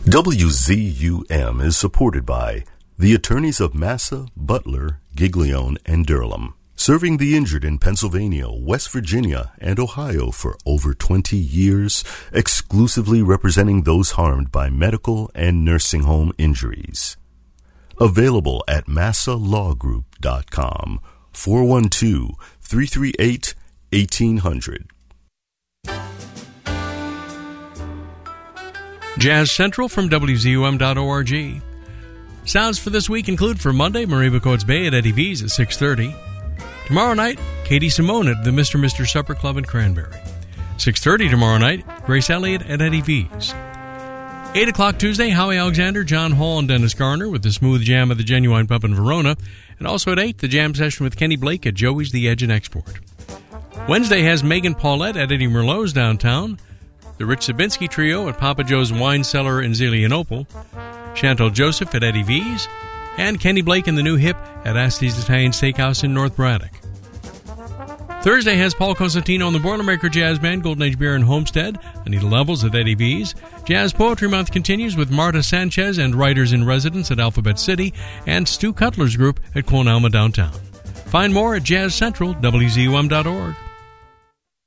WZUM is supported by the attorneys of Massa, Butler, Giglione, and Durham, serving the injured in Pennsylvania, West Virginia, and Ohio for over 20 years, exclusively representing those harmed by medical and nursing home injuries. Available at massalawgroup.com, 412-338-1800. Jazz Central from WZUM.org. Sounds for this week include for Monday, Marie Coates Bay at Eddie V's at 6:30. Tomorrow night, Katie Simone at the Mr. Supper Club in Cranberry. 6:30 tomorrow night, Grace Elliott at Eddie V's. 8 o'clock Tuesday, Howie Alexander, John Hall, and Dennis Garner with the Smooth Jam of the Genuine Pub in Verona. And also at 8, the jam session with Kenny Blake at Joey's The Edge and Export. Wednesday has Megan Paulette at Eddie Merlot's downtown. The Rich Sabinski Trio at Papa Joe's Wine Cellar in Zelienople, Chantal Joseph at Eddie V's, and Kenny Blake and the New Hip at Asti's Italian Steakhouse in North Braddock. Thursday has Paul Cosentino and the Boilermaker Jazz Band, Golden Age Beer in Homestead, Anita Levels at Eddie V's. Jazz Poetry Month continues with Marta Sanchez and Writers in Residence at Alphabet City, and Stu Cutler's group at Quon Alma downtown. Find more at Jazz Central, WZUM.org.